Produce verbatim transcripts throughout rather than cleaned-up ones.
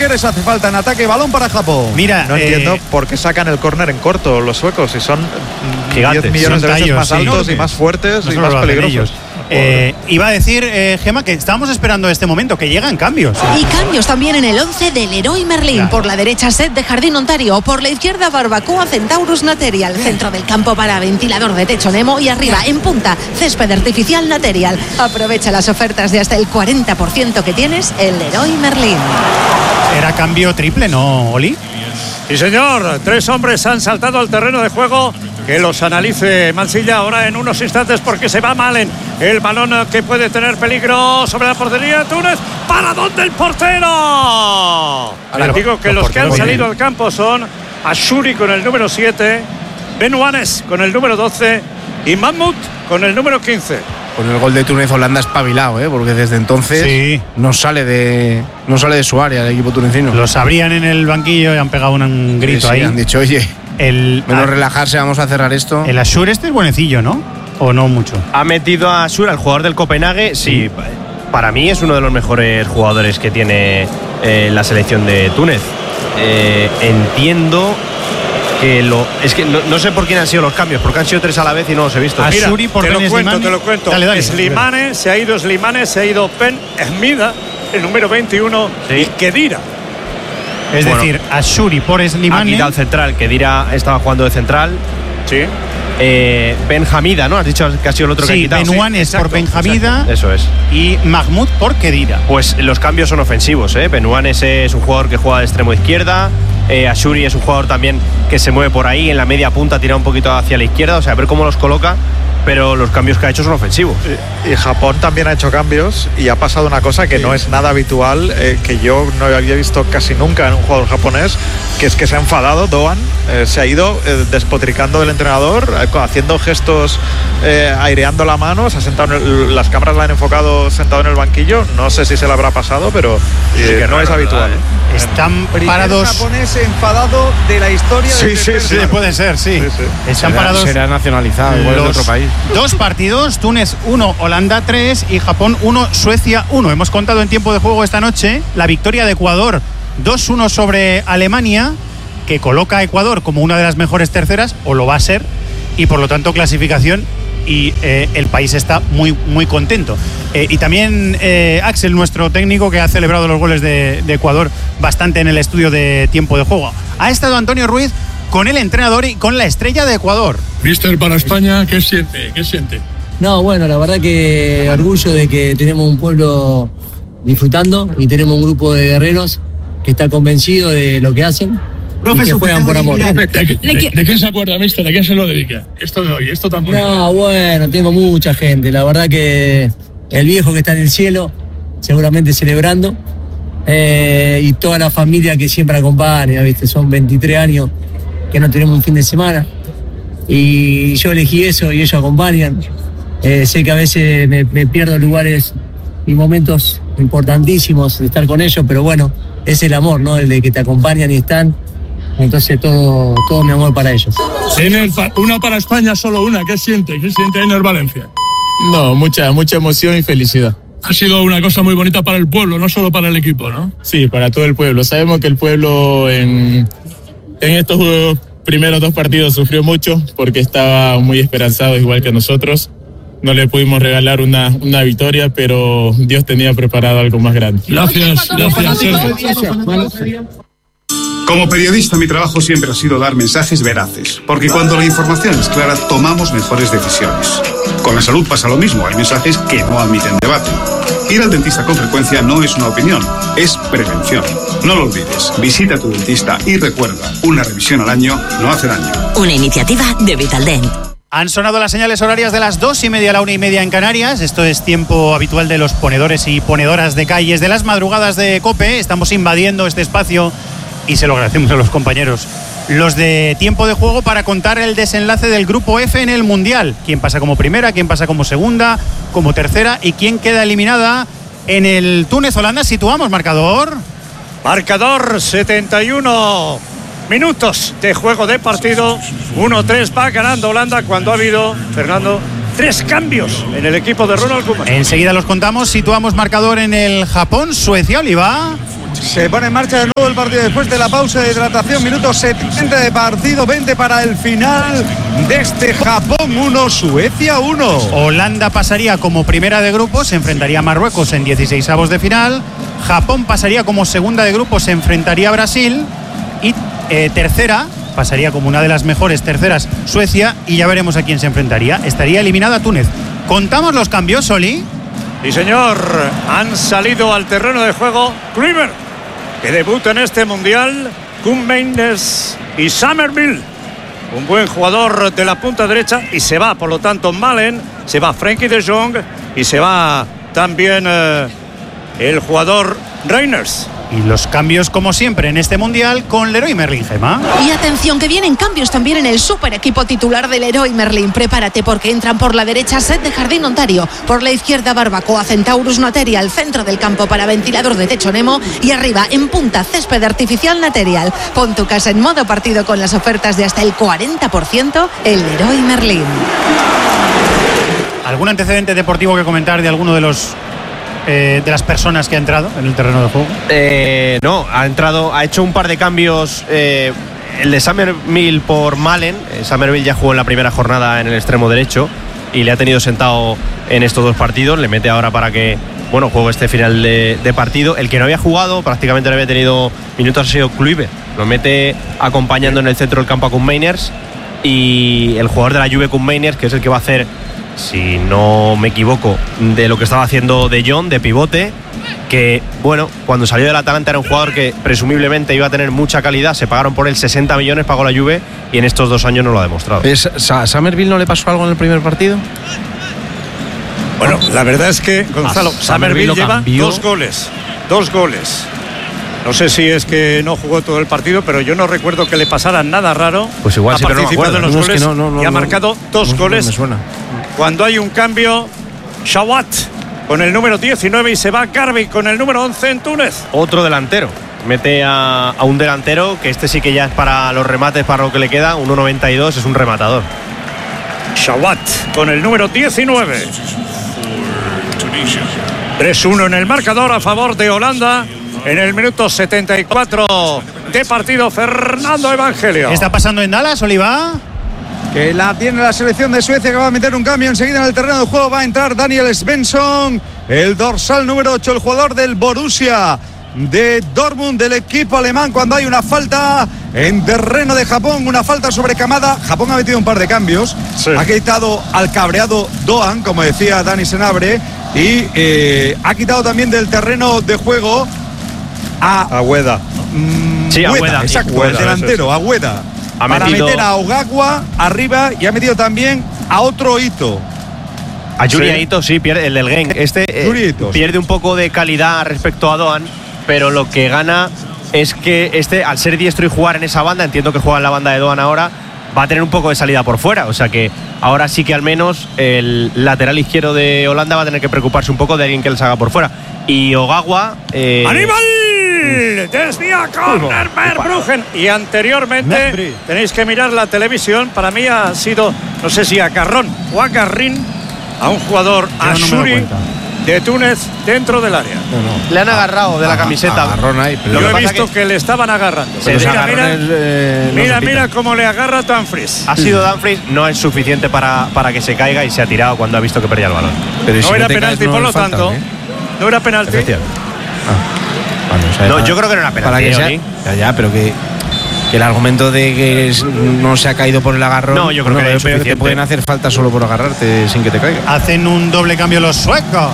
¿Qué les hace falta en ataque? Balón para Japón. Mira, no eh, entiendo por qué sacan el córner en corto los suecos, y son gigantes, diez millones son de veces tallos, más sí, altos enormes. y más fuertes no y solo más lo hacen peligrosos. ellos. Eh, iba a decir, eh, Gema, que estábamos esperando este momento, que llegan cambios. Y cambios también en el once del Leroy Merlin. Claro. Por la derecha, Set de Jardín Ontario. Por la izquierda, Barbacoa Centaurus Material. Centro del campo para ventilador de techo Nemo. Y arriba, en punta, césped artificial Material. Aprovecha las ofertas de hasta el cuarenta por ciento que tienes en Leroy Merlin. Era cambio triple, ¿no, Oli? Sí, señor. Tres hombres han saltado al terreno de juego. Que los analice Mansilla ahora en unos instantes, porque se va Malen. El balón que puede tener peligro sobre la portería de Túnez. ¿Para dónde el portero? Les digo que los, los que han salido al campo son Ashuri con el número siete, Benuanes con el número doce y Mahmoud con el número quince. Con el gol de Túnez, Holanda es espabilado, ¿eh? Porque desde entonces sí. no sale de no sale de su área el equipo tunecino. Los abrían en el banquillo y han pegado un grito sí, sí, ahí. Han dicho, oye, el, menos a, relajarse, vamos a cerrar esto. El Ashur este es buenecillo, ¿no? ¿O no mucho? Ha metido a Ashur, al jugador del Copenhague, sí. Para mí es uno de los mejores jugadores que tiene eh, la selección de Túnez. Eh, entiendo... Que lo, es que no, no sé por quién han sido los cambios, porque han sido tres a la vez y no los he visto. Mira, Ashuri por te lo cuento, Slimani. te lo cuento. Dale, dale, Slimane, se ha ido Slimane, se ha ido Pen Esmida, el número veintiuno, sí. Y Kedira. Es bueno, decir, Ashuri por Slimane. Aquí al central, Kedira estaba jugando de central. Sí. Eh, Benjamida, ¿no? Has dicho que ha sido el otro sí, que ha quitado. Benuanes sí, por Benjamida. Exacto, eso es. Y Mahmoud por Kedira. Pues los cambios son ofensivos, ¿eh? Benuanes es un jugador que juega de extremo izquierda. Eh, Ashuri es un jugador también que se mueve por ahí en la media punta, tira un poquito hacia la izquierda, o sea, a ver cómo los coloca, pero los cambios que ha hecho son ofensivos. Y, y Japón también ha hecho cambios y ha pasado una cosa que sí. no es nada habitual, eh, que yo no había visto casi nunca en un jugador japonés, que es que se ha enfadado Doan, eh, se ha ido eh, despotricando del entrenador, eh, haciendo gestos, eh, aireando la mano, se ha sentado en el, las cámaras la han enfocado sentado en el banquillo, no sé si se le habrá pasado, pero eh, sí, que no es habitual. ¿eh? Están parados. Japonés enfadado de la historia. Sí, de sí, sí, sí, puede ser, sí. sí, sí. Están será, parados. Será nacionalizado, igual de otro país. Dos partidos, Túnez uno, Holanda tres y Japón uno, Suecia uno. Hemos contado en tiempo de juego esta noche la victoria de Ecuador dos uno sobre Alemania, que coloca a Ecuador como una de las mejores terceras, o lo va a ser, y por lo tanto clasificación. Y eh, el país está muy muy contento. Eh, y también eh, Axel, nuestro técnico, que ha celebrado los goles de, de Ecuador bastante en el estudio de tiempo de juego. Ha estado Antonio Ruiz con el entrenador y con la estrella de Ecuador. Mister, para España, ¿qué siente? ¿Qué siente? No, bueno, la verdad que orgullo de que tenemos un pueblo disfrutando y tenemos un grupo de guerreros que está convencido de lo que hacen. Y que juegan por amor. ¿De, de, de, ¿De quién se acuerda, mister? ¿De quién se lo dedica? Esto de hoy, esto tampoco. No, bueno, tengo mucha gente. La verdad que el viejo que está en el cielo, seguramente celebrando, eh, y toda la familia que siempre acompaña, ¿viste? Son veintitrés años que no tenemos un fin de semana. Y yo elegí eso y ellos acompañan. Eh, sé que a veces me, me pierdo lugares y momentos importantísimos de estar con ellos, pero bueno, es el amor, ¿no? El de que te acompañan y están. Entonces todo, todo mi amor para ellos. Ener, una para España, solo una. ¿Qué siente? ¿Qué siente Ener Valencia? No, mucha, mucha emoción y felicidad. Ha sido una cosa muy bonita para el pueblo, no solo para el equipo, ¿no? Sí, para todo el pueblo. Sabemos que el pueblo en, en estos primeros dos partidos sufrió mucho porque estaba muy esperanzado igual que nosotros. No le pudimos regalar una, una victoria, pero Dios tenía preparado algo más grande. Gracias, gracias, Sergio. Como periodista, mi trabajo siempre ha sido dar mensajes veraces, porque cuando la información es clara, tomamos mejores decisiones. Con la salud pasa lo mismo, hay mensajes que no admiten debate. Ir al dentista con frecuencia no es una opinión, es prevención. No lo olvides, visita a tu dentista y recuerda, una revisión al año no hace daño. Una iniciativa de Vitaldent. Han sonado las señales horarias de las dos y media a la una y media en Canarias. Esto es tiempo habitual de los ponedores y ponedoras de calles de las madrugadas de COPE. Estamos invadiendo este espacio y se lo agradecemos a los compañeros, los de tiempo de juego, para contar el desenlace del grupo F en el Mundial. Quién pasa como primera, quién pasa como segunda, como tercera y quién queda eliminada en el Túnez-Holanda. Situamos marcador. Marcador setenta y uno minutos de juego de partido. uno tres va ganando Holanda cuando ha habido, Fernando, tres cambios en el equipo de Ronald Koeman. Enseguida los contamos. Situamos marcador en el Japón-Suecia, Oliva. Se pone en marcha de nuevo el partido después de la pausa de hidratación. Minuto setenta de partido, veinte para el final de este Japón uno, Suecia uno. Holanda pasaría como primera de grupo, se enfrentaría a Marruecos en dieciseisavos de final. Japón pasaría como segunda de grupo, se enfrentaría a Brasil. Y eh, tercera, pasaría como una de las mejores terceras, Suecia. Y ya veremos a quién se enfrentaría. Estaría eliminada Túnez. ¿Contamos los cambios, Oli? Sí, señor. Han salido al terreno de juego Kluivert, que debuta en este mundial, Koen Meinders y Somerville, un buen jugador de la punta derecha, y se va, por lo tanto, Malen, se va Frenkie de Jong y se va también eh, el jugador Reiners. Y los cambios, como siempre, en este mundial con Leroy Merlin, Gemma. Y atención, que vienen cambios también en el super equipo titular del Leroy Merlin. Prepárate, porque entran por la derecha Set de Jardín Ontario, por la izquierda Barbacoa, Centaurus Material, centro del campo para ventilador de techo Nemo, y arriba en punta Césped Artificial Material. Pon tu casa en modo partido con las ofertas de hasta el cuarenta por ciento el Leroy Merlin. ¿Algún antecedente deportivo que comentar de alguno de los Eh, de las personas que ha entrado en el terreno de juego? Eh, no, ha entrado, ha hecho un par de cambios. Eh, el de Somerville por Malen. Eh, Somerville ya jugó en la primera jornada en el extremo derecho y le ha tenido sentado en estos dos partidos. Le mete ahora para que, bueno, juegue este final de, de partido. El que no había jugado, prácticamente no había tenido minutos, ha sido Kluivert. Lo mete acompañando en el centro del campo a Koen Meinders, y el jugador de la Juve, Koen Meinders, que es el que va a hacer, si no me equivoco, de lo que estaba haciendo De Jong, de pivote, que, bueno, cuando salió del Atalanta era un jugador que presumiblemente iba a tener mucha calidad. Se pagaron por él sesenta millones, pagó la Juve, y en estos dos años no lo ha demostrado. ¿A Somerville no le pasó algo en el primer partido? Bueno, la verdad es que, Gonzalo, Ah, Somerville lo lleva cambió. dos goles. Dos goles. No sé si es que no jugó todo el partido, pero yo no recuerdo que le pasara nada raro. Pues igual ha sí, pero no me participado acuerdo. en los No, es que goles no, no, no, y ha no, marcado dos no, goles. no me suena. Cuando hay un cambio, Shawat con el número diecinueve y se va Garbi con el número once en Túnez. Otro delantero. Mete a, a un delantero que este sí que ya es para los remates, para lo que le queda. uno noventa y dos, es un rematador. Shawat con el número diecinueve. tres uno en el marcador a favor de Holanda. En el minuto setenta y cuatro de partido, Fernando Evangelio. ¿Qué está pasando en Dallas, Oliva? Que la tiene la selección de Suecia, que va a meter un cambio enseguida en el terreno de juego. Va a entrar Daniel Svensson, el dorsal número ocho, el jugador del Borussia de Dortmund, del equipo alemán, cuando hay una falta en terreno de Japón, una falta sobre Kamada. Japón ha metido un par de cambios, sí. Ha quitado al cabreado Doan, como decía Dani Senabre, y eh, ha quitado también del terreno de juego a Agüeda. Mm, sí, Agüeda. Exacto, Agüeda, el delantero, Agüeda. Ha para metido... meter a Ogawa arriba, y ha metido también a otro Ito. A Yuri Sí. Ito, sí, pierde el del Genk. Este eh, Yuri Ito, pierde sí. un poco de calidad respecto a Doan, pero lo que gana es que este, al ser diestro y jugar en esa banda, entiendo que juega en la banda de Doan ahora, va a tener un poco de salida por fuera. O sea que ahora sí que al menos el lateral izquierdo de Holanda va a tener que preocuparse un poco de alguien que les haga por fuera. Y Ogawa... Eh, ¡Aníbal! Desvía corner Verbruggen. Y anteriormente tenéis que mirar la televisión. Para mí ha sido, no sé si acarrón o agarrín a un jugador, a no Shuri de Túnez, dentro del área. no, no. Le han agarrado de la camiseta. Agarrón ahí, pero Yo que he pasa visto que... que le estaban agarrando. Sí, mira, los mira, agarrones, eh, no mira, se pitan. mira cómo le agarra Dumfries. Ha sido Dumfries, no es suficiente para, para que se caiga, y se ha tirado cuando ha visto que perdía el balón. Pero No si era te penalti, caes, no por lo es falta, tanto. ¿eh? No era penalti. Efectivamente. Vale, o sea, No, para- yo creo que no era penalti, Para que ¿eh, sea, Oli? ya, ya, pero que, que el argumento de que es- no se ha caído por el agarrón. No, yo creo que no, era yo creo insuficiente. te pueden hacer falta solo por agarrarte sin que te caiga. Hacen un doble cambio los suecos.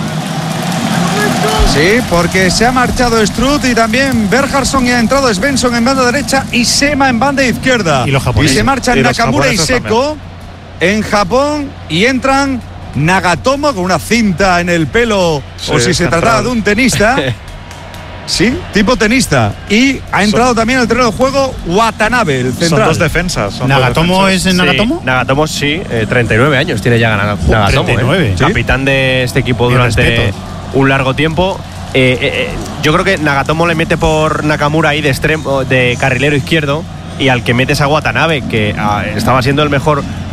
Sí, porque se ha marchado Struth y también Bergharsson, y ha entrado Svensson en banda derecha y Sema en banda izquierda. Y los japoneses. Y se marchan Y los Nakamura y japoneses Seko en Japón, y entran Nagatomo con una cinta en el pelo, Sí, o si se central. trataba de un tenista. Sí, tipo tenista. Y ha entrado Son- también al terreno de juego Watanabe, el Son central. dos defensas. son dos ¿Nagatomo defensas. es en Nagatomo? Sí, Nagatomo sí, eh, treinta y nueve años tiene ya Naga- Nagatomo. treinta y nueve, eh. ¿sí? Capitán de este equipo Mis durante respetos. un largo tiempo. Eh, eh, eh, yo creo que Nagatomo le mete por Nakamura ahí de extremo, de carrilero izquierdo, y al que metes a Watanabe, que ah, estaba siendo el mejor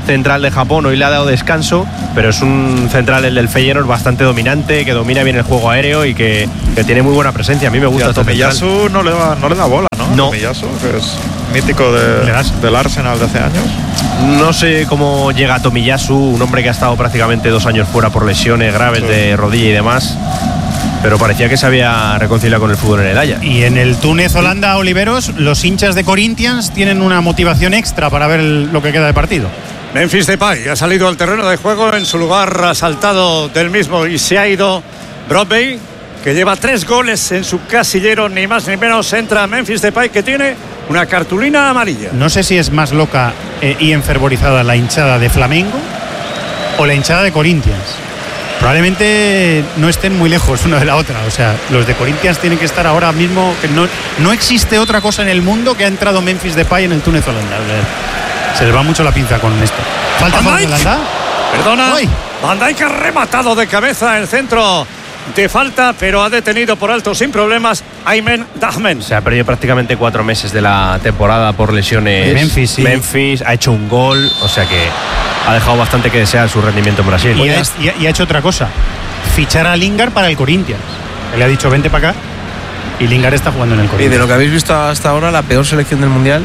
central de Japón, hoy le ha dado descanso, pero es un central, el del Feyenoord, bastante dominante, que domina bien el juego aéreo y que, que tiene muy buena presencia. A mí me gusta. Y a Tomiyasu no le, da, no le da bola, ¿no? No. Tomiyasu, que es mítico de, del Arsenal de hace años. No sé cómo llega Tomiyasu, un hombre que ha estado prácticamente dos años fuera por lesiones graves sí. de rodilla y demás, pero parecía que se había reconciliado con el fútbol en el Haya. Y en el Túnez Holanda, Oliveros, los hinchas de Corinthians tienen una motivación extra para ver el, lo que queda de partido. Memphis Depay ha salido al terreno de juego, en su lugar ha saltado del mismo y se ha ido Broadway, que lleva tres goles en su casillero, ni más ni menos. Entra Memphis Depay, que tiene una cartulina amarilla. No sé si es más loca eh, y enfervorizada la hinchada de Flamengo o la hinchada de Corinthians. Probablemente no estén muy lejos una de la otra. O sea, los de Corinthians tienen que estar ahora mismo, que no, no existe otra cosa en el mundo que ha entrado Memphis Depay en el Túnez Holanda. Se les va mucho la pinza con esto. ¿Falta más Holanda? Perdona. Uy. Van Dijk ha rematado de cabeza el centro de falta, pero ha detenido por alto sin problemas Aymen Dahmen. Se ha perdido prácticamente cuatro meses de la temporada por lesiones. Memphis, sí. Memphis ha hecho un gol, o sea que ha dejado bastante que desear su rendimiento en Brasil. Y, es, y, y ha hecho otra cosa, fichar a Lingard para el Corinthians. Él le ha dicho vente para acá y Lingard está jugando en el Corinthians. Y de lo que habéis visto hasta ahora, la peor selección del Mundial.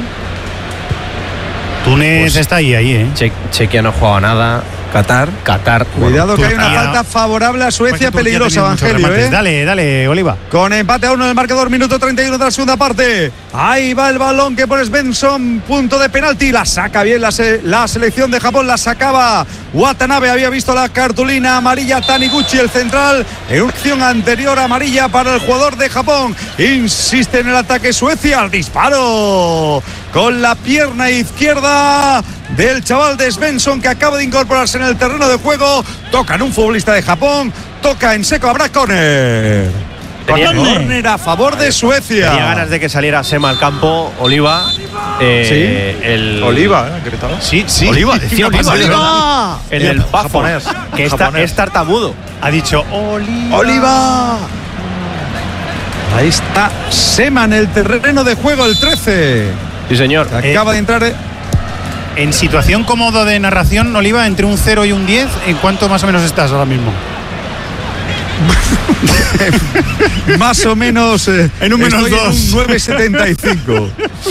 Túnez pues está ahí, ahí, ¿eh? Che Chequia no ha jugado nada. Qatar. Qatar. Cuidado que hay una falta favorable a Suecia, peligrosa, Evangelio, ¿eh? Dale, dale, Oliva. Con empate a uno en el marcador, minuto treinta y uno de la segunda parte. Ahí va el balón que pone Svensson, punto de penalti. La saca bien la, se la selección de Japón, la sacaba Watanabe. Había visto la cartulina amarilla Taniguchi, el central, en una acción anterior amarilla para el jugador de Japón. Insiste en el ataque Suecia, al disparo con la pierna izquierda del chaval de Svensson, que acaba de incorporarse en el terreno de juego. Toca en un futbolista de Japón, toca en seco, habrá córner. Córner a favor de Suecia. Tenía ganas de que saliera Sema al campo, Oliva. Eh, ¿Sí? El... Oliva, ¿eh? ¿Gritaba? Sí, sí. Oliva, decía Oliva. Oliva. El del japonés, que está, es tartamudo. Ha dicho Oliva. Oliva. Ahí está Sema en el terreno de juego, el trece. Sí, señor. Acaba eh, de entrar. Eh. En situación cómoda de narración, Oliva, entre un cero y un diez, ¿en cuánto más o menos estás ahora mismo? Más o menos eh, en un menos dos. Un nueve setenta y cinco.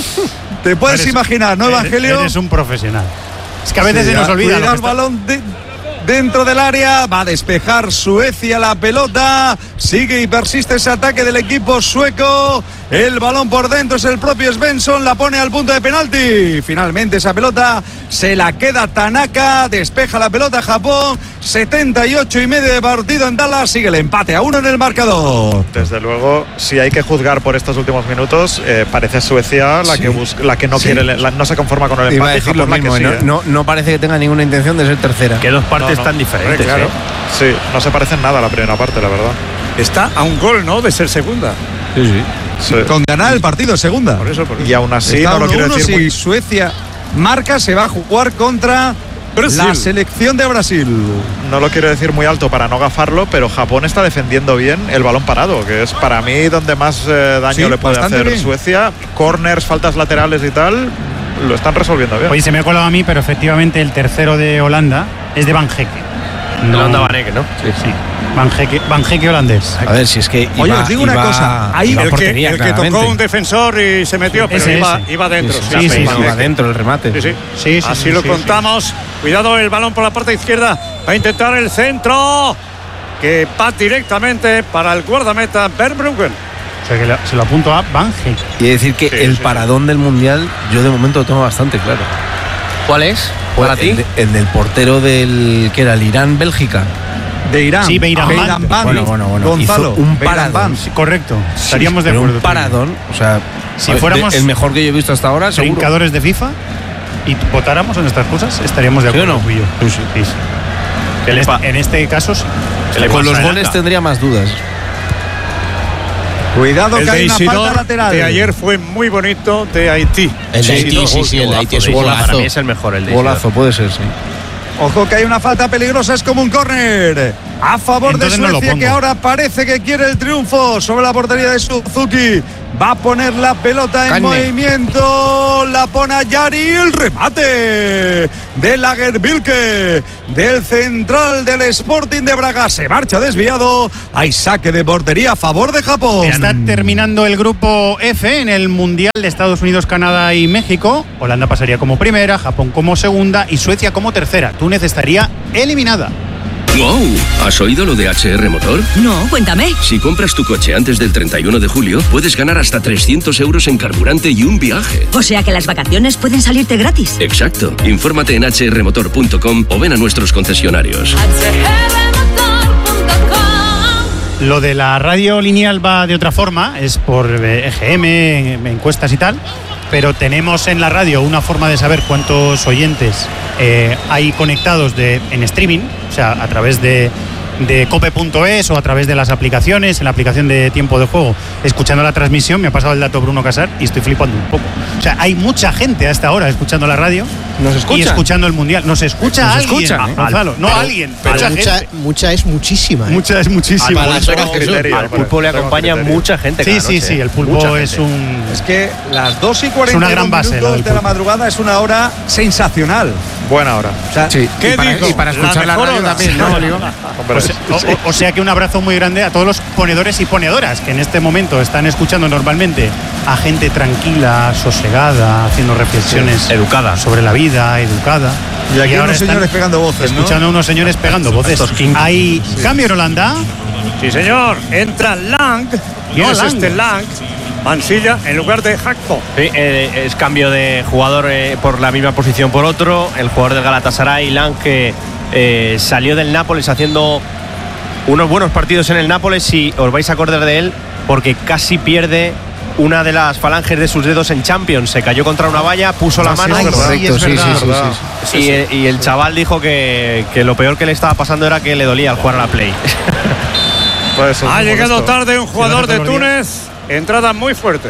Te puedes eres, imaginar, ¿no, Evangelio? Eres un profesional. Es que a veces sí, se nos olvida. Cuidado el balón de, dentro del área. Va a despejar Suecia la pelota. Sigue y persiste ese ataque del equipo sueco. El balón por dentro es el propio Svensson. La pone al punto de penalti. Finalmente esa pelota se la queda Tanaka. Despeja la pelota Japón. setenta y ocho y medio de partido en Dallas. Sigue el empate a uno en el marcador. Desde luego, si hay que juzgar por estos últimos minutos, eh, parece Suecia la, sí. que busca, la que no sí. quiere, la, no se conforma con el empate. Japón, la mismo, que sí, no, no, no parece que tenga ninguna intención de ser tercera. Que dos partes no, no. tan diferentes. Hombre, claro. ¿eh? Sí, no se parecen nada a la primera parte, la verdad. Está a un gol, ¿no?, de ser segunda. Sí, sí. Sí. Con ganar el partido segunda. Por eso, por eso. Y aún así está no lo quiero decir si muy... Suecia marca, se va a jugar contra Brasil. La selección de Brasil. No lo quiero decir muy alto para no gafarlo, pero Japón está defendiendo bien el balón parado, que es para mí donde más eh, daño sí, le puede hacer bien. Suecia. Corners, faltas laterales y tal, lo están resolviendo bien. Oye, se me ha colado a mí, pero efectivamente el tercero de Holanda es de Van Hekke. No, Holanda Van Hekke, ¿no? Sí, sí. Van Hekke, Van Hekke holandés. A ver, si es que iba, Oye, os digo iba, una cosa. Ahí el, que, el que tocó un defensor y se metió, pero ese, iba, ese. iba dentro. Sí, sí, sí, sí, iba dentro el remate. Sí, sí. sí, sí Así sí, lo sí, contamos. Sí. Cuidado el balón por la parte izquierda. Va a intentar el centro, que va directamente para el guardameta Verbruggen. O sea que se lo apunto a Van Hekke. Y decir que sí, el sí. paradón del Mundial, yo de momento lo tengo bastante claro. ¿Cuál es? ¿Para ti? El, el del portero del que era el Irán-Bélgica. De Irán. Sí, Beirán Ban. Bueno, bueno, bueno. Gonzalo. Hizo un paradón. Sí, correcto. Sí, Estaríamos de acuerdo. Un paradón. O sea, si fuéramos el mejor que yo he visto hasta ahora, seguro. Brincadores de FIFA y votáramos en estas cosas, estaríamos de acuerdo. ¿Sí o no? Yo. Sí, sí. sí, sí. En, este, en este caso, sí. Con los goles tendría más dudas. Cuidado el que hay una Isidor falta lateral. De ayer fue muy bonito, de Haití. El de Haití, sí, sí, el de Haití es un golazo. Para mí es el mejor, el de Golazo, puede ser, sí. Ojo que hay una falta peligrosa, es como un córner. a favor Entonces de no lo Suecia, pongo. que ahora parece que quiere el triunfo sobre la portería de Suzuki. Va a poner la pelota en Carne. movimiento, la pone a Yari, el remate de Lagerbilke, del central del Sporting de Braga. Se marcha desviado, hay saque de portería a favor de Japón. Está terminando el grupo F en el Mundial de Estados Unidos, Canadá y México. Holanda pasaría como primera, Japón como segunda y Suecia como tercera. Túnez estaría eliminada. ¡Wow! ¿Has oído lo de H R Motor? No, cuéntame. Si compras tu coche antes del treinta y uno de julio, puedes ganar hasta trescientos euros en carburante y un viaje. O sea que las vacaciones pueden salirte gratis. Exacto. Infórmate en h r motor punto com o ven a nuestros concesionarios. Lo de la radio lineal va de otra forma, es por E G M, en- encuestas y tal, pero tenemos en la radio una forma de saber cuántos oyentes eh, hay conectados de, en streaming, o sea, a través de, de cope punto es o a través de las aplicaciones, en la aplicación de tiempo de juego, escuchando la transmisión. Me ha pasado el dato Bruno Casar y estoy flipando un poco. O sea, hay mucha gente hasta ahora escuchando la radio. ¿Nos escuchan? Y escuchando el Mundial. Nos escucha Nos alguien, escuchan, ¿eh? Gonzalo. No Pero- alguien, pero mucha mucha, gente. mucha es muchísima. ¿eh? Mucha es muchísima. Para las horas que son. Al pulpo le acompaña mucha gente. Sí, cada sí, noche. sí, el Mucha pulpo gente. es un... Es que las dos y cuarenta Es una gran base, la del de la pulpo. madrugada es una hora sensacional. Buena hora. O sea, Sí. ¿Qué y, para, dijo? y para escuchar la, mejor radio hora. también, ¿no, Oliva? Hombre, O sea, o- o- o sea que un abrazo muy grande a todos los ponedores y ponedoras que en este momento están escuchando normalmente a gente tranquila, sosegada, haciendo reflexiones Educada. sobre la vida, educada. y aquí ahora unos están señores pegando voces, ¿no? escuchando a unos señores pegando voces. Estos kinky. Hay cambio en Holanda. Sí, señor. Entra Lang. ¿Quién No, es Lang. este Lang? Mansilla en lugar de Hakpo. Sí, eh, es cambio de jugador eh, por la misma posición por otro. El jugador del Galatasaray, Lang, que eh, salió del Nápoles haciendo unos buenos partidos en el Nápoles, y os vais a acordar de él porque casi pierde una de las falanges de sus dedos en Champions. Se cayó contra una valla, puso la Ah, sí, mano es verdad. Correcto, sí, sí, sí, sí, verdad. sí. y, eh, y el chaval dijo que, que lo peor que le estaba pasando era que le dolía al jugar a la Play. Puede ser Ha muy llegado molesto. tarde un jugador de todos los días. Túnez. Entrada muy fuerte.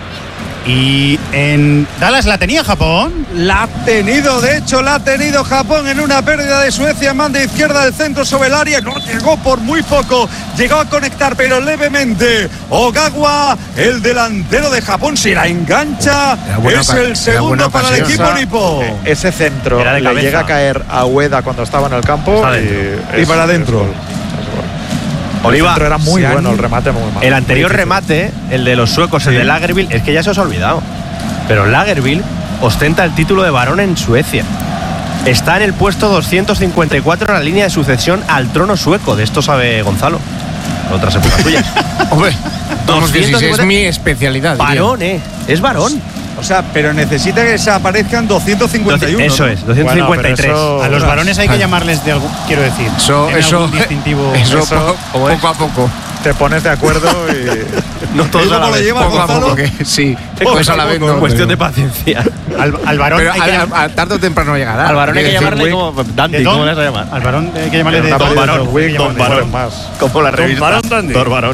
Y en Dallas la tenía Japón. La ha tenido, de hecho, la ha tenido Japón en una pérdida de Suecia. Manda izquierda del centro sobre el área. No llegó por muy poco. Llegó a conectar, pero levemente. Ogawa, el delantero de Japón, se la engancha. Era buena Es oca- el era segundo buena para el ocasión. equipo nipo. Eh, Ese centro Era de le cabeza. llega a caer a Ueda cuando estaba en el campo Está y, dentro. Y es- para es adentro. gol. Es gol. Oliva, El centro era muy se han- bueno, el remate muy malo. el anterior remate, el de los suecos, el de Lagerbielke, es que ya se os ha olvidado. Pero Lagerbielke ostenta el título de varón en Suecia. Está en el puesto doscientos cincuenta y cuatro en la línea de sucesión al trono sueco. De esto sabe Gonzalo. Otras épocas suyas. Hombre, vamos que sí, sí, es doscientos mi especialidad. diría. Varón, ¿eh? Es varón. O sea, pero necesita que se aparezcan doscientos cincuenta y uno. Eso ¿no? es, doscientos cincuenta y tres. Bueno, pero A los Ostras. varones hay que llamarles de algún, quiero decir, Eso, ¿tienen eso, algún distintivo? eso, Eso, poco, ¿cómo es? poco a poco. Te pones de acuerdo y No todos ¿Y a la cómo lo vez. lleva Poco a Gonzalo? poco, que sí. Poco Pues a la a vez poco. no. Cuestión de pero- paciencia. Al, al varón Pero hay que, a, llam- a- a tarde o temprano llegará. Al varón hay que Quiero decir, llamarle güey, como Dandy, de ¿cómo Don- le vas a llamar? al varón hay que llamarle de una Don partida de Varón. Wick, Hay que Don llamarle de Varón Varón. más. Como la revista. Varón Dandy. Don Varón.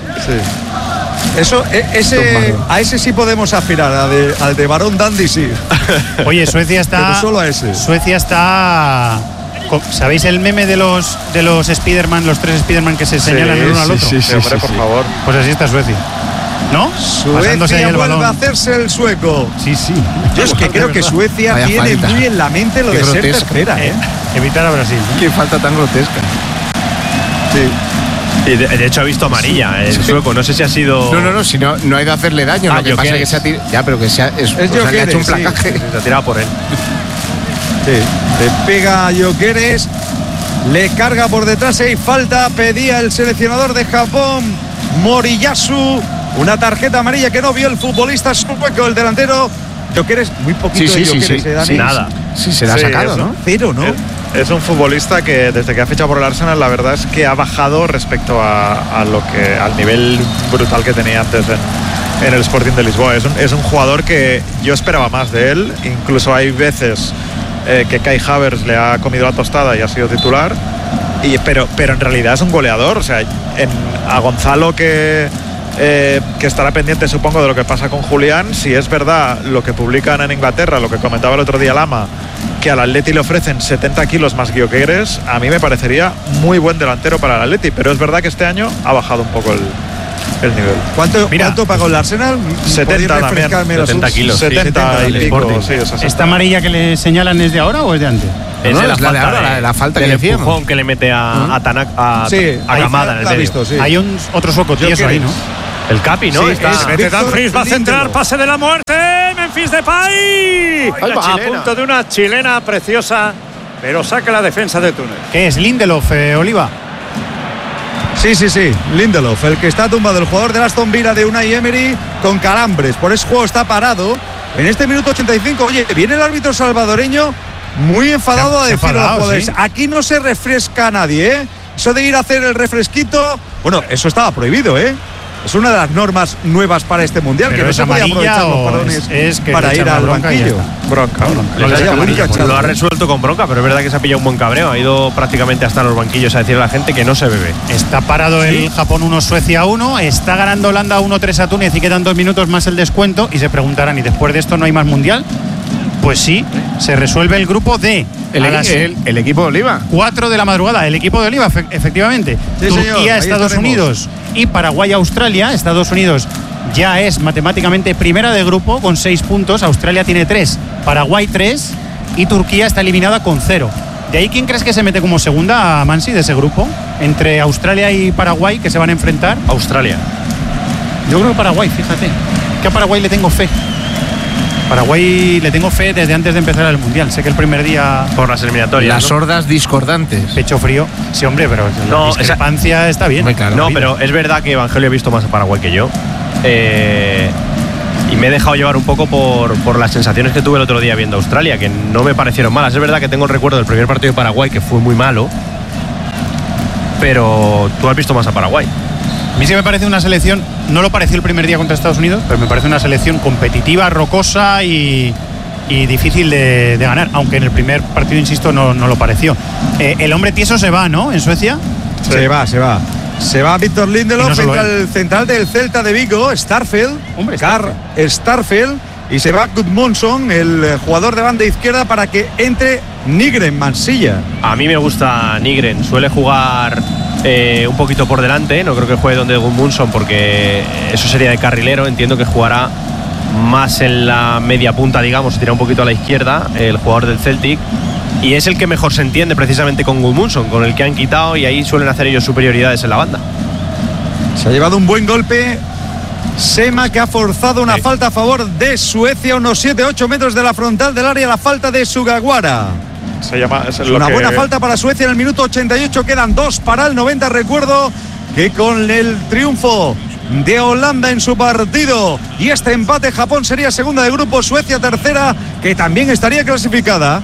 Eso, e- ese, a ese sí podemos aspirar, a de- al de varón dandy sí. Oye, Suecia está. Pero solo a ese. Suecia está. co- ¿Sabéis el meme de los de los Spiderman, los tres Spiderman que se señalan el uno al otro? Sí, hombre, por favor. Pues así está Suecia. ¿No? Pasándose ahí Suecia el vuelve a balón. hacerse el sueco. Sí, sí. Yo es que creo que Suecia Vaya tiene falta. muy en la mente lo Qué de ser grotesco. tercera, ¿eh? Evitar a Brasil. ¿no? Qué falta tan grotesca. Sí. Y de, de hecho ha visto amarilla el sueco. No sé si ha sido. No, no, no, si no, no ha ido a hacerle daño. Ah, lo que pasa es que Gyökeres. se ha tirado. Ya, pero que se ha, es, o sea, le ha Gyökeres, hecho un sí. placaje. Se ha tirado por él. Sí. Le pega a Gyökeres, le carga por detrás y falta. Pedía el seleccionador de Japón, Moriyasu, una tarjeta amarilla que no vio el futbolista sueco, el delantero. Gyökeres, muy poquito Sí, sí, de sí, Gyökeres, sí, ¿eh, Dani? sí. Nada. Sí, se la ha Sí, sacado, eso. ¿no? Cero, ¿no? Es un futbolista que desde que ha fichado por el Arsenal, la verdad es que ha bajado respecto a, a lo que al nivel brutal que tenía antes en, en el Sporting de Lisboa. Es un, es un jugador que yo esperaba más de él. Incluso hay veces eh, que Kai Havertz le ha comido la tostada y ha sido titular. Y, pero, pero en realidad es un goleador. O sea, en, a Gonzalo que, eh, que estará pendiente, supongo, de lo que pasa con Julián. Si es verdad lo que publican en Inglaterra, lo que comentaba el otro día Lama, que al Atleti le ofrecen setenta kilos más Gyökeres, a mí me parecería muy buen delantero para el Atleti, pero es verdad que este año ha bajado un poco el, el nivel. ¿Cuánto, ¿cuánto pagó el Arsenal? setenta también, setenta kilos. setenta sí, y pico, sí, es ¿Esta amarilla que le señalan es de ahora o es de antes? Es no, de la, es falta, la, de ahora, de, la, la falta del que decíamos. empujón que le mete a, uh-huh. a Tanak, a, sí, a Kamada en el medio. Visto, sí. Hay un, otro soco tieso ahí, ¿no? El Capi, ¿no? Sí, Está, es Mete Dumfries, va a centrar, pase de la muerte. Memphis Depay. A punto de una chilena preciosa, pero saca la defensa de Túnez. ¿Qué es? Lindelof, eh, Oliva. Sí, sí, sí, Lindelof, el que está tumbado, el jugador de Aston Villa de Unai Emery con calambres. Por ese juego está parado. En este minuto ochenta y cinco, oye, viene el árbitro salvadoreño muy enfadado a decir a los jugadores, ¿sí? Aquí no se refresca a nadie, ¿eh? Eso de ir a hacer el refresquito, bueno, eso estaba prohibido, ¿eh? Es una de las normas nuevas para este mundial. Pero que no es se podía aprovechar los o parones es, es que para ir al banquillo. Bronca. No les haya bronca, lo ha resuelto con bronca, pero es verdad que se ha pillado un buen cabreo. Ha ido prácticamente hasta los banquillos a decirle a la gente que no se bebe. Está parado ¿Sí? el Japón uno, Suecia uno. Está ganando Holanda uno tres a Túnez y quedan dos minutos más el descuento. Y se preguntarán, ¿y después de esto no hay más mundial? Pues sí, se resuelve el grupo D. El, el, el equipo de Oliva. cuatro de la madrugada, el equipo de Oliva, fe, efectivamente. Sí, Turquía, Estados Unidos y Paraguay, Australia. Estados Unidos ya es matemáticamente primera de grupo con seis puntos. Australia tiene tres, Paraguay tres y Turquía está eliminada con cero. ¿De ahí quién crees que se mete como segunda, Mansi, de ese grupo? Entre Australia y Paraguay, que se van a enfrentar. Australia. Yo creo que Paraguay, fíjate. Que a Paraguay le tengo fe. Paraguay le tengo fe desde antes de empezar el Mundial. Sé que el primer día... Por las eliminatorias, Las ¿no? hordas discordantes. Pecho frío. Sí, hombre, pero no, la discrepancia esa... está bien. Muy claro. No, pero es verdad que Evangelio ha visto más a Paraguay que yo. Eh, y me he dejado llevar un poco por, por las sensaciones que tuve el otro día viendo Australia, que no me parecieron malas. Es verdad que tengo el recuerdo del primer partido de Paraguay, que fue muy malo. Pero tú has visto más a Paraguay. A mí sí me parece una selección, no lo pareció el primer día contra Estados Unidos, pero me parece una selección competitiva, rocosa y, y difícil de, de ganar, aunque en el primer partido, insisto, no, no lo pareció. Eh, el hombre tieso se va, ¿no? En Suecia. Sí. Se va, se va. Se va Víctor Lindelof, no entra el central del Celta de Vigo, Starfield, hombre, Carl Starfield, y se va Gudmundsson, el jugador de banda izquierda, para que entre Nygren, Mansilla. A mí me gusta Nygren, suele jugar eh, un poquito por delante, no creo que juegue donde Gudmundsson porque eso sería de carrilero, entiendo que jugará más en la media punta, digamos, se tira un poquito a la izquierda, el jugador del Celtic, y es el que mejor se entiende precisamente con Gudmundsson, con el que han quitado y ahí suelen hacer ellos superioridades en la banda. Se ha llevado un buen golpe Sema, que ha forzado una sí. falta a favor de Suecia, unos siete ocho metros de la frontal del área, la falta de Sugawara. Se llama, es una que... buena falta para Suecia en el minuto ochenta y ocho, quedan dos para el noventa. Recuerdo que con el triunfo de Holanda en su partido y este empate, Japón sería segunda de grupo, Suecia tercera, que también estaría clasificada.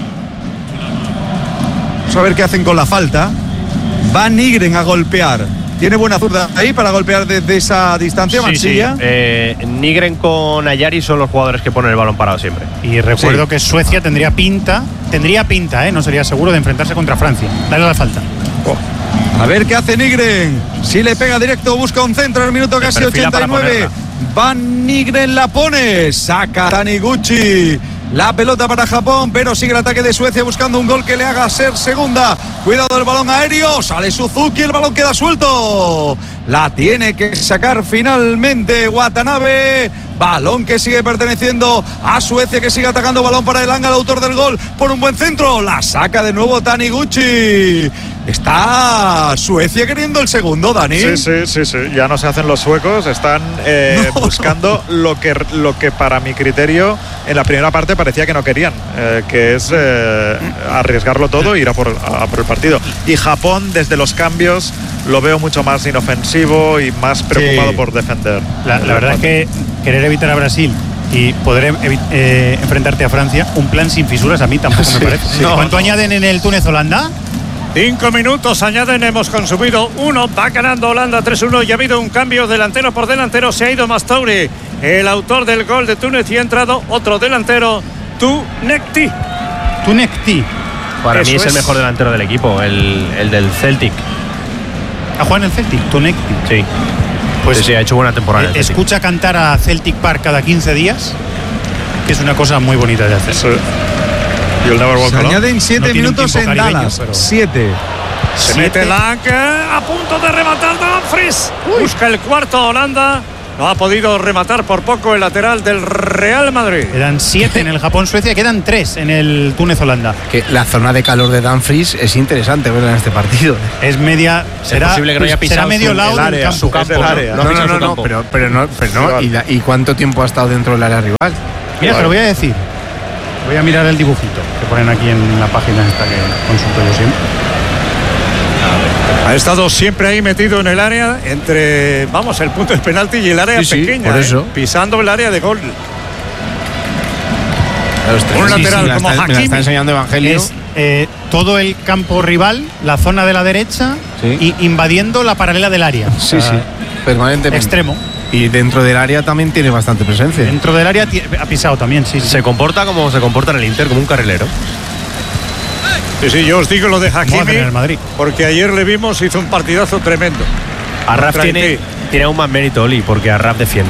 Vamos a ver qué hacen con la falta. Va Nygren a golpear. Tiene buena zurda ahí para golpear desde esa distancia, sí, Mansilla. Sí. Eh, Nygren con Ayari son los jugadores que ponen el balón parado siempre. Y recuerdo sí. que Suecia tendría pinta, tendría pinta, ¿eh? No sería seguro de enfrentarse contra Francia. Dale la falta. Oh. A ver qué hace Nygren. Si le pega directo, busca un centro en el minuto casi ochenta y nueve. Van Nygren la pone. Saca Taniguchi. La pelota para Japón, pero sigue el ataque de Suecia buscando un gol que le haga ser segunda. Cuidado del balón aéreo, sale Suzuki, el balón queda suelto. La tiene que sacar finalmente Watanabe. Balón que sigue perteneciendo a Suecia, que sigue atacando. Balón para Elanga, el autor del gol, por un buen centro. La saca de nuevo Taniguchi. Está Suecia queriendo el segundo, Dani. Sí, sí, sí, sí. Ya no se hacen los suecos. Están eh, no. buscando lo que, lo que para mi criterio en la primera parte parecía que no querían, eh, que es eh, arriesgarlo todo e ir a por, a por el partido. Y Japón, desde los cambios, lo veo mucho más inofensivo y más preocupado sí. por defender. La, la verdad es que querer evitar a Brasil y poder eh, enfrentarte a Francia, un plan sin fisuras a mí tampoco sí, me parece. Sí. ¿Cuánto no. añaden en el Túnez-Holanda? Cinco minutos añaden, hemos consumido uno, va ganando Holanda tres uno y ha habido un cambio delantero por delantero, se ha ido Mastouri, el autor del gol de Túnez, y ha entrado otro delantero, Tunekti. Tunekti. Para Eso mí es, es el mejor delantero del equipo, el, el del Celtic. ¿Ha jugado en el Celtic? Tunekti. Sí. Pues sí, sí, ha hecho buena temporada. Eh, escucha cantar a Celtic Park cada quince días, que es una cosa muy bonita de hacer. Sí. You'll never walk Se alone. añaden siete No tiene un minutos tiempo en caribeño, Dallas. pero- Siete. Se mete Lang a punto de rematar Dumfries. Busca el cuarto Holanda. No ha podido rematar por poco el lateral del Real Madrid. Quedan siete en el Japón-Suecia, quedan tres en el Túnez-Holanda. Que la zona de calor de Dumfries es interesante verla en este partido. Es media. Será, posible que no haya pisado será medio su- lado el del área, campo. su campo, Es del ¿no? área. No ha No, pisado no, su no, campo. pero, pero no, pero no. ¿Y, la- ¿Y cuánto tiempo ha estado dentro del área rival? Mira, te lo voy a decir. Voy a mirar el dibujito que ponen aquí en la página esta que consulto yo siempre. Ha estado siempre ahí metido en el área entre, vamos, el punto de penalti y el área Sí, sí, pequeña. por ¿eh? eso. Pisando el área de gol. Un Sí, lateral sí, me la como está- me la Hakimi. está enseñando Evangelio. Es eh, todo el campo rival, la zona de la derecha Sí. y invadiendo la paralela del área. Sí, O sea, sí, permanentemente. Extremo. Y dentro del área también tiene bastante presencia. Dentro del área ti- ha pisado también, sí. sí. Se comporta como se comporta en el Inter, como un carrilero. Sí, sí, yo os digo lo de Vamos a tener Hakimi, el Madrid. porque ayer le vimos, hizo un partidazo tremendo. Arraf Contra tiene, Haití. tiene aún más mérito, Oli, porque Arraf defiende.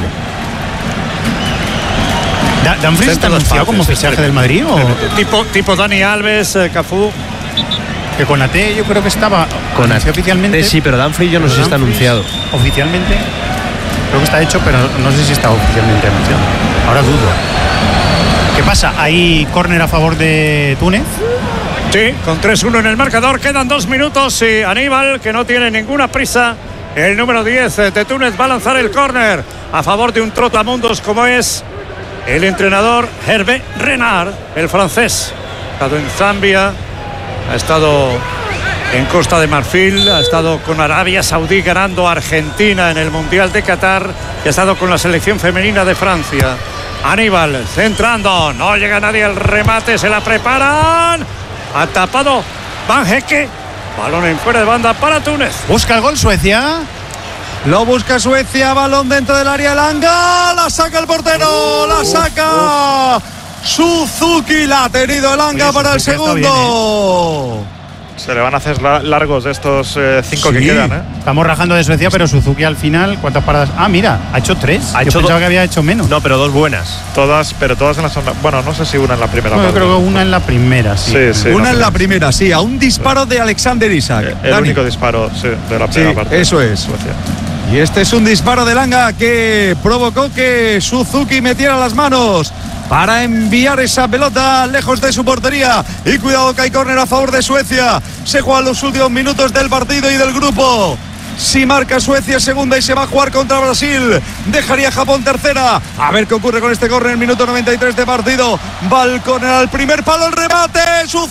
Da- ¿Dumfries está Centro de anunciado como partes, fichaje sí. del Madrid o Tipo, tipo Dani Alves, eh, Cafú. que con A T yo creo que estaba Con anunciado Ate- oficialmente? Sí, pero Dumfries yo no sé si está Dumfries, anunciado. Oficialmente creo que está hecho, pero no sé si está oficialmente anunciado. Ahora dudo. ¿Qué pasa? ¿Hay córner a favor de Túnez? Sí, con tres uno en el marcador. Quedan dos minutos y Aníbal, que no tiene ninguna prisa, el número diez de Túnez, va a lanzar el córner a favor de un trotamundos como es el entrenador Hervé Renard, el francés. Ha estado en Zambia, ha estado en Costa de Marfil, ha estado con Arabia Saudí ganando a Argentina en el Mundial de Qatar y ha estado con la selección femenina de Francia. Aníbal centrando, no llega nadie al remate, se la preparan. Ha tapado Van Hecke. Balón en fuera de banda para Túnez. Busca el gol Suecia. Lo busca Suecia, balón dentro del área, Elanga, la saca el portero, la saca Suzuki, la ha tenido Elanga Sí, para el Suzuki está segundo. Se le van a hacer la- largos de estos eh, cinco que Sí. quedan, ¿eh? Estamos rajando de Suecia, pero Suzuki al final, ¿cuántas paradas? Ah, mira, ha hecho tres. Ha Yo hecho pensaba do- que había hecho menos. No, pero dos buenas. Todas, pero todas en la segunda. Bueno, no sé si una en la primera No, yo parte. creo que una en la primera, sí. Sí, sí. Una en la primera, sí, a un disparo de Alexander Isak. Eh, El Dani. único disparo, sí, de la Sí, primera parte. eso es. Suecia. Y este es un disparo de Elanga que provocó que Suzuki metiera las manos para enviar esa pelota lejos de su portería. Y cuidado que hay córner a favor de Suecia. Se juegan los últimos minutos del partido y del grupo. Si marca Suecia segunda y se va a jugar contra Brasil, dejaría Japón tercera. A ver qué ocurre con este córner en el minuto noventa y tres de partido. Va el córner al primer palo, el remate.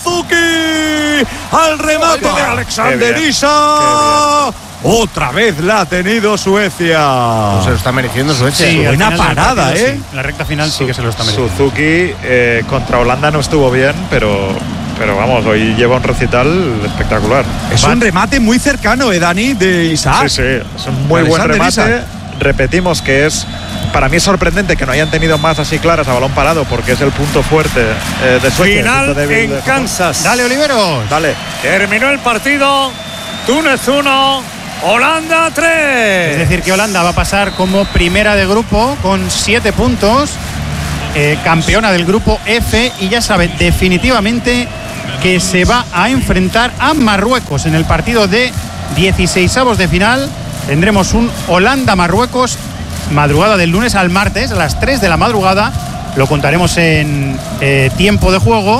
Suzuki al remate de Alexander Qué bien, Isak. Otra vez la ha tenido Suecia. Pues se lo está mereciendo Suecia. Sí, al buena final del parada, partido, ¿eh? sí. En la recta final sí que se lo está mereciendo. Suzuki eh, contra Holanda no estuvo bien, pero, pero vamos, hoy lleva un recital espectacular. Es un remate muy cercano, ¿eh, Dani? De Isaac. Sí, sí, es un muy buen Alexander remate. Isak. Repetimos que es, para mí es sorprendente que no hayan tenido más así claras a balón parado, porque es el punto fuerte eh, de Suecia. el Final punto débil en de Japón. Kansas. Dale, Oliveros. Dale. Terminó el partido. Túnez uno, Holanda tres. Es decir, que Holanda va a pasar como primera de grupo con siete puntos, eh, campeona del grupo F, y ya sabe definitivamente que se va a enfrentar a Marruecos en el partido de dieciseisavos de final. Tendremos un Holanda-Marruecos madrugada del lunes al martes a las tres de la madrugada. Lo contaremos en eh, tiempo de juego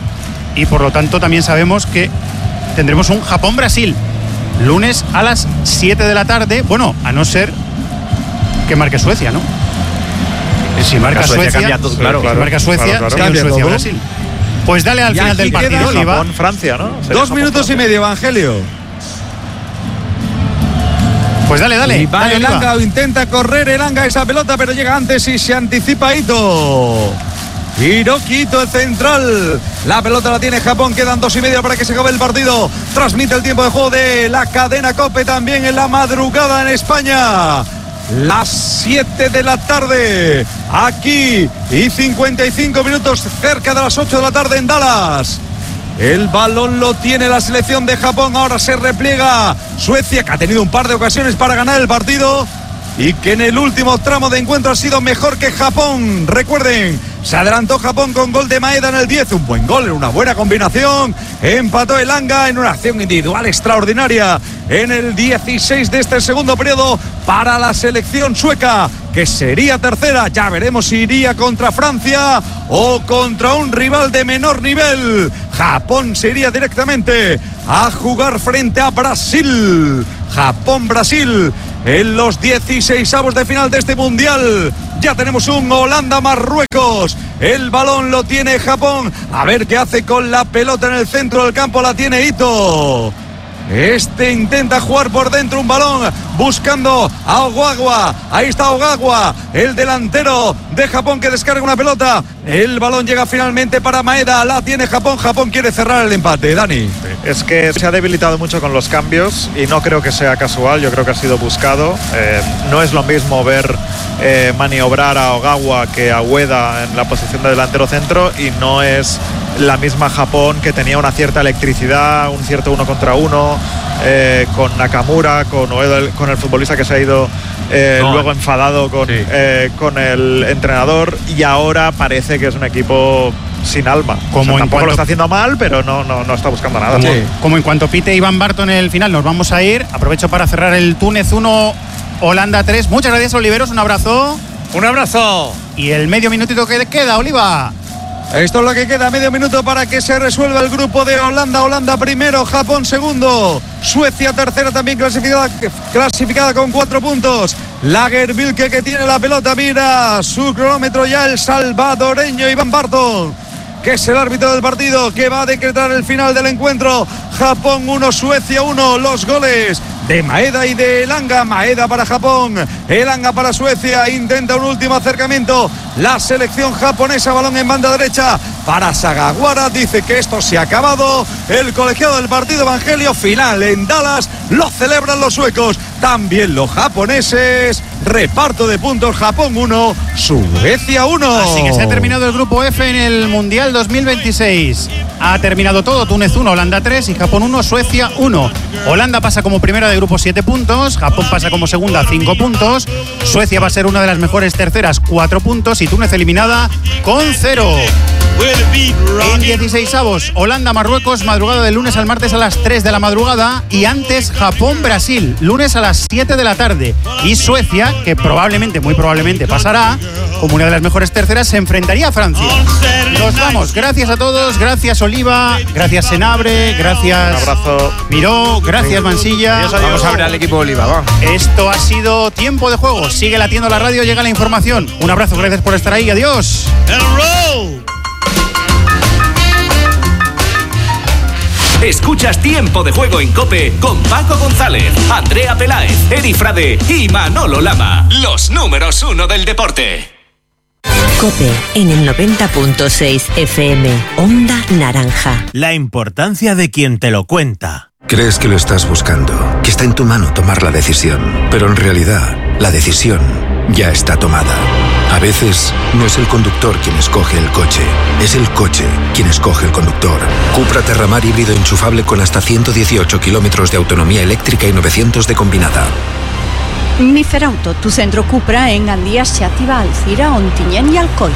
y por lo tanto también sabemos que tendremos un Japón-Brasil lunes a las siete de la tarde. Bueno, a no ser que marque Suecia, ¿no? Si marca Suecia, Suecia, cambia todo, claro, si claro, marca Suecia, claro, claro. sería un Cambia todo. Suecia-Brasil. Pues dale al Y final aquí del partido, queda Oliva. Japón, Francia, ¿no? Sería Dos Japón, minutos y Francia. medio, Evangelio. Pues dale, dale. Y va dale, Oliva. Elanga, intenta correr Elanga esa pelota, pero llega antes y se anticipa Ito. Hiroki Ito, el central. La pelota la tiene Japón, quedan dos y medio para que se acabe el partido. Transmite el tiempo de juego de la cadena COPE también en la madrugada en España. Las siete de la tarde aquí y cincuenta y cinco minutos cerca de las ocho de la tarde en Dallas. El balón lo tiene la selección de Japón. Ahora se repliega Suecia, que ha tenido un par de ocasiones para ganar el partido. y que en el último tramo de encuentro ha sido mejor que Japón. Recuerden, se adelantó Japón con gol de Maeda en el diez, un buen gol, en una buena combinación. Empató Elanga en una acción individual extraordinaria en el dieciséis de este segundo periodo para la selección sueca, que sería tercera. Ya veremos si iría contra Francia o contra un rival de menor nivel. Japón se iría directamente a jugar frente a Brasil. Japón-Brasil en los dieciseisavos de final de este mundial. Ya tenemos un Holanda-Marruecos. El balón lo tiene Japón. A ver qué hace con la pelota en el centro del campo. La tiene Ito. Este intenta jugar por dentro un balón buscando a Ogawa. Ahí está Ogawa, el delantero de Japón, que descarga una pelota. El balón llega finalmente para Maeda. La tiene Japón. Japón quiere cerrar el empate. Dani. Es que se ha debilitado mucho con los cambios y no creo que sea casual. Yo creo que ha sido buscado. Eh, no es lo mismo ver eh, maniobrar a Ogawa que a Ueda en la posición de delantero centro, y no es la misma Japón que tenía una cierta electricidad, un cierto uno contra uno, eh, con Nakamura, con Ueda, con el futbolista que se ha ido eh, no. luego enfadado con, sí. eh, con el entrenador, y ahora parece que es un equipo sin alma. Como o sea, en tampoco cuanto... lo está haciendo mal, pero no, no, no está buscando nada. Como, sí. como en cuanto pite Iván Barton en el final, nos vamos a ir. Aprovecho para cerrar el Túnez uno, Holanda tres. Muchas gracias, Oliveros, un abrazo. Un abrazo. Y el medio minutito que queda, Oliva. Esto es lo que queda, medio minuto para que se resuelva el grupo de Holanda. Holanda primero, Japón segundo, Suecia tercera, también clasificada, clasificada con cuatro puntos. Lagerbilke, que tiene la pelota, mira su cronómetro ya el salvadoreño Iván Barton, que es el árbitro del partido, que va a decretar el final del encuentro. Japón uno, Suecia uno. Los goles de Maeda y de Elanga. Maeda para Japón, Elanga para Suecia. Intenta un último acercamiento la selección japonesa. Balón en banda derecha para Sagaguara. Dice que esto se ha acabado. El colegiado del partido, Evangelio, final en Dallas. Lo celebran los suecos, también los japoneses. Reparto de puntos: Japón uno, Suecia uno. Así que se ha terminado el grupo F en el Mundial dos mil veintiséis. Ha terminado todo: Túnez uno, Holanda tres y Japón uno, Suecia uno. Holanda pasa como primera de grupo siete puntos, Japón pasa como segunda cinco puntos, Suecia va a ser una de las mejores terceras cuatro puntos y Túnez eliminada con cero. En dieciseisavos, Holanda-Marruecos, madrugada del lunes al martes a las tres de la madrugada, y antes Japón-Brasil, lunes a las siete de la tarde. Y Suecia, que probablemente, muy probablemente pasará, como una de las mejores terceras, se enfrentaría a Francia. Nos vamos, gracias a todos, gracias Oliva, gracias Senabre, gracias Un abrazo. Miró, gracias Mansilla. Adiós, adiós. Vamos a ver al equipo Oliva, va. Esto ha sido Tiempo de Juego, sigue latiendo la radio, llega la información. Un abrazo, gracias por estar ahí, adiós. Escuchas Tiempo de Juego en COPE con Paco González, Andrea Peláez, Eri Frade y Manolo Lama. Los números uno del deporte. COPE en el noventa punto seis F M, Onda Naranja. La importancia de quien te lo cuenta. Crees que lo estás buscando, que está en tu mano tomar la decisión, pero en realidad la decisión ya está tomada. A veces no es el conductor quien escoge el coche, es el coche quien escoge el conductor. Cupra Terramar híbrido enchufable con hasta ciento dieciocho kilómetros de autonomía eléctrica y novecientos de combinada. Miferauto, tu centro Cupra en Andía, Xàtiva, Alcira, Ontinyent y Alcoi.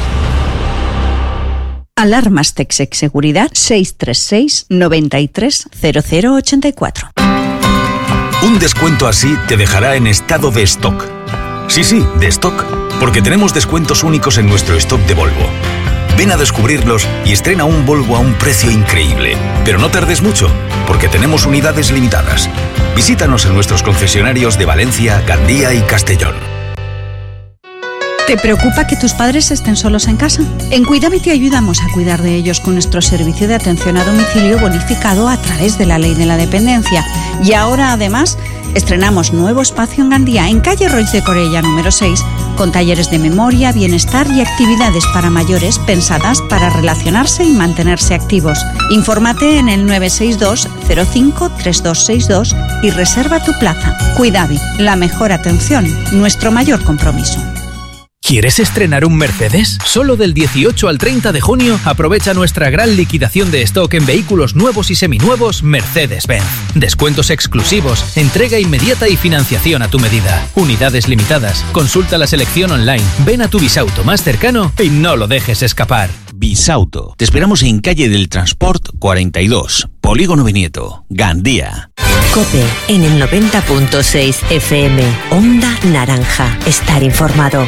Alarmas Texec Seguridad seis tres seis, noventa y tres, cero cero ochenta y cuatro. Un descuento así te dejará en estado de stock. Sí, sí, de stock, porque tenemos descuentos únicos en nuestro stock de Volvo. Ven a descubrirlos y estrena un Volvo a un precio increíble. Pero no tardes mucho, porque tenemos unidades limitadas. Visítanos en nuestros concesionarios de Valencia, Gandía y Castellón. ¿Te preocupa que tus padres estén solos en casa? En Cuidave te ayudamos a cuidar de ellos con nuestro servicio de atención a domicilio bonificado a través de la Ley de la Dependencia. Y ahora, además, estrenamos nuevo espacio en Gandía, en calle Roig de Corella número seis, con talleres de memoria, bienestar y actividades para mayores pensadas para relacionarse y mantenerse activos. Infórmate en el nueve seis dos, cero cinco, tres dos seis dos y reserva tu plaza. Cuidave, la mejor atención, nuestro mayor compromiso. ¿Quieres estrenar un Mercedes? Solo del dieciocho al treinta de junio aprovecha nuestra gran liquidación de stock en vehículos nuevos y seminuevos Mercedes-Benz. Descuentos exclusivos, entrega inmediata y financiación a tu medida. Unidades limitadas. Consulta la selección online. Ven a tu Bisauto más cercano y no lo dejes escapar. Bisauto. Te esperamos en calle del Transport cuarenta y dos, Polígono Vinieto, Gandía. COPE en el noventa punto seis F M. Onda Naranja. Estar informado.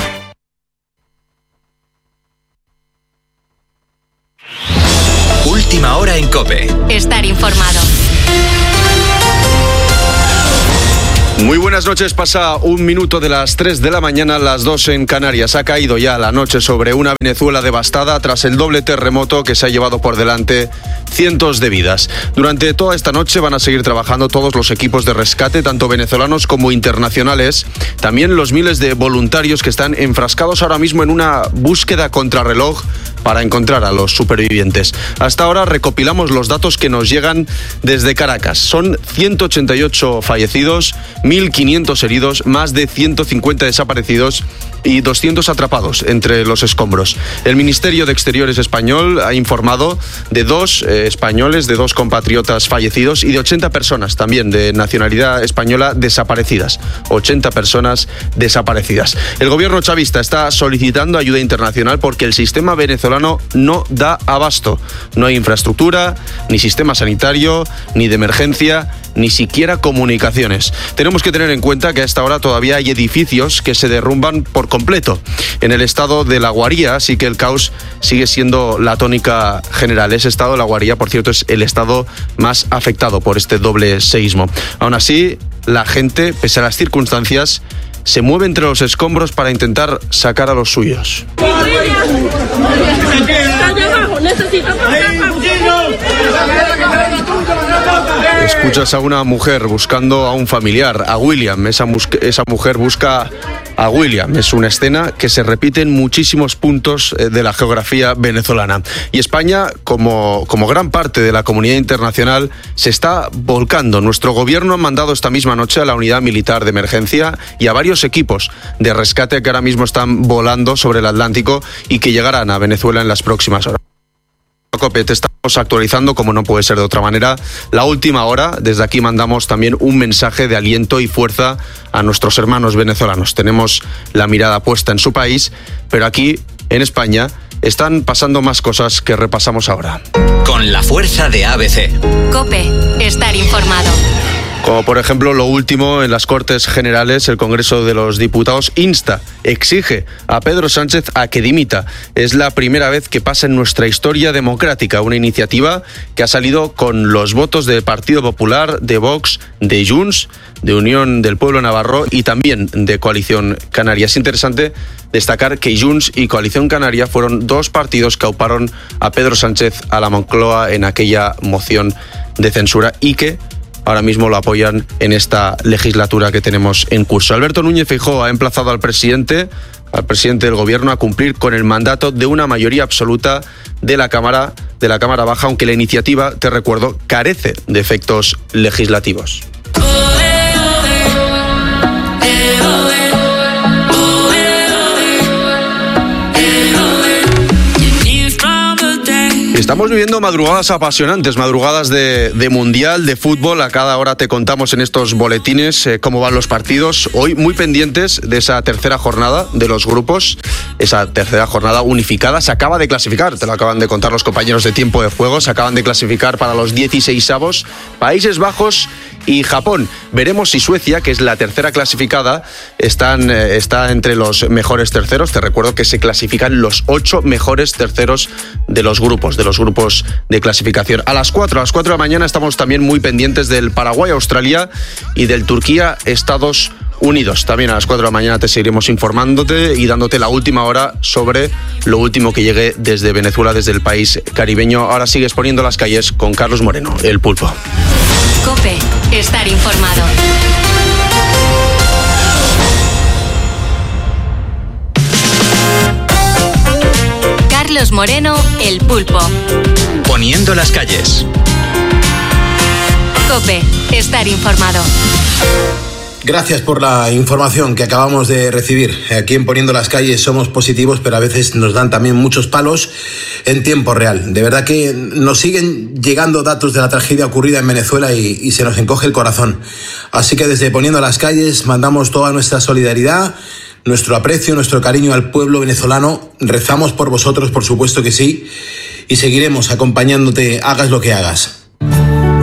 Última hora en COPE. Estar informado. Muy buenas noches, pasa un minuto de las tres de la mañana, las dos en Canarias. Ha caído ya la noche sobre una Venezuela devastada tras el doble terremoto que se ha llevado por delante cientos de vidas. Durante toda esta noche van a seguir trabajando todos los equipos de rescate, tanto venezolanos como internacionales. También los miles de voluntarios que están enfrascados ahora mismo en una búsqueda contrarreloj para encontrar a los supervivientes. Hasta ahora recopilamos los datos que nos llegan desde Caracas. Son ciento ochenta y ocho fallecidos, mil quinientos heridos, más de ciento cincuenta desaparecidos y doscientos atrapados entre los escombros. El Ministerio de Exteriores español ha informado de dos eh, españoles, de dos compatriotas fallecidos y de ochenta personas también de nacionalidad española desaparecidas. ochenta personas desaparecidas. El gobierno chavista está solicitando ayuda internacional porque el sistema venezolano no da abasto. No hay infraestructura, ni sistema sanitario, ni de emergencia, ni siquiera comunicaciones. Tenemos que tener en cuenta que a esta hora todavía hay edificios que se derrumban por completo. En el estado de La Guaría, así que el caos sigue siendo la tónica general. Ese estado de La Guaría, por cierto, es el estado más afectado por este doble seísmo. Aún así, la gente, pese a las circunstancias, se mueve entre los escombros para intentar sacar a los suyos. Escuchas a una mujer buscando a un familiar, a William. Esa, esa mujer busca a William. Es una escena que se repite en muchísimos puntos de la geografía venezolana. Y España, como, como gran parte de la comunidad internacional, se está volcando. Nuestro gobierno ha mandado esta misma noche a la unidad militar de emergencia y a varios equipos de rescate que ahora mismo están volando sobre el Atlántico y que llegarán a Venezuela en las próximas horas. COPE, te estamos actualizando, como no puede ser de otra manera, la última hora. Desde aquí mandamos también un mensaje de aliento y fuerza a nuestros hermanos venezolanos. Tenemos la mirada puesta en su país, pero aquí, en España, están pasando más cosas que repasamos ahora. Con la fuerza de A B C. COPE, estar informado. Como por ejemplo lo último en las Cortes Generales, el Congreso de los Diputados insta, exige a Pedro Sánchez a que dimita. Es la primera vez que pasa en nuestra historia democrática, una iniciativa que ha salido con los votos del Partido Popular, de Vox, de Junts, de Unión del Pueblo Navarro y también de Coalición Canaria. Es interesante destacar que Junts y Coalición Canaria fueron dos partidos que auparon a Pedro Sánchez a la Moncloa en aquella moción de censura y que ahora mismo lo apoyan en esta legislatura que tenemos en curso. Alberto Núñez Feijóo ha emplazado al presidente, al presidente del gobierno a cumplir con el mandato de una mayoría absoluta de la Cámara, de la Cámara Baja, aunque la iniciativa, te recuerdo, carece de efectos legislativos. Estamos viviendo madrugadas apasionantes, madrugadas de, de mundial, de fútbol. A cada hora te contamos en estos boletines eh, cómo van los partidos. Hoy muy pendientes de esa tercera jornada de los grupos, esa tercera jornada unificada. Se acaba de clasificar, te lo acaban de contar los compañeros de Tiempo de Juego, se acaban de clasificar para los dieciseisavos Países Bajos y Japón. Veremos si Suecia, que es la tercera clasificada, están, eh, está entre los mejores terceros. Te recuerdo que se clasifican los ocho mejores terceros de los grupos, de los grupos de clasificación. A las cuatro, a las cuatro de la mañana estamos también muy pendientes del Paraguay-Australia y del Turquía-Estados Unidos. También a las cuatro de la mañana te seguiremos informándote y dándote la última hora sobre lo último que llegue desde Venezuela, desde el país caribeño. Ahora sigues poniendo las calles con Carlos Moreno, el Pulpo. COPE, estar informado. Carlos Moreno, el Pulpo. Poniendo las calles. COPE, estar informado. Gracias por la información que acabamos de recibir. Aquí en Poniendo las Calles somos positivos, pero a veces nos dan también muchos palos en tiempo real. De verdad que nos siguen llegando datos de la tragedia ocurrida en Venezuela y, y se nos encoge el corazón. Así que desde Poniendo las Calles mandamos toda nuestra solidaridad, nuestro aprecio, nuestro cariño al pueblo venezolano. Rezamos por vosotros, por supuesto que sí, y seguiremos acompañándote, hagas lo que hagas.